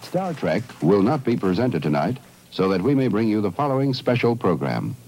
Star Trek will not be presented tonight, so that we may bring you the following special program.